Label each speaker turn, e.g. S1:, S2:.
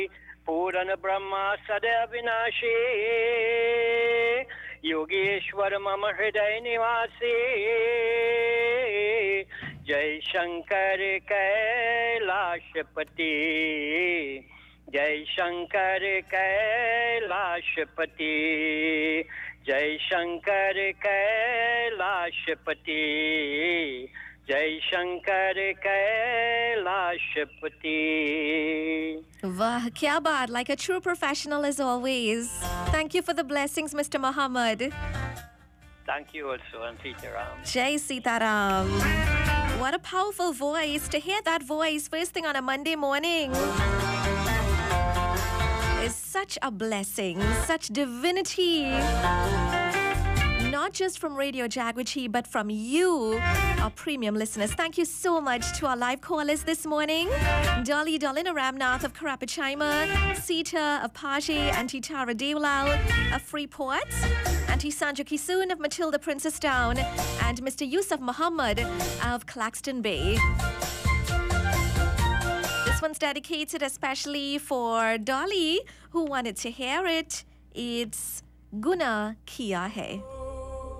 S1: Purana Brahma Sada Vinashi Yogeshwar Mama Hriday Nivasi Jai Shankar Kailashpati Jai Shankar Kailashpati Jai Shankar Kailashpati Jai Shankar Kailashpati.
S2: Wah, kya baat, like a true professional as always. Thank you for the blessings, Mr. Muhammad.
S1: Thank you also, and Sitaram.
S2: Jai Sitaram. What a powerful voice. To hear that voice first thing on a Monday morning is such a blessing, such divinity. Not just from Radio Jagwichi, but from you, our premium listeners. Thank you so much to our live callers this morning. Dolly Dolina Ramnath of Karapachaima, Sita of Paji, Auntie Tara Dewlal of Freeport, Auntie Sandra Kisoon of Matilda Princesstown, and Mr. Yusuf Muhammad of Claxton Bay. This one's dedicated especially for Dolly, who wanted to hear it. It's Guna Kiya Hai.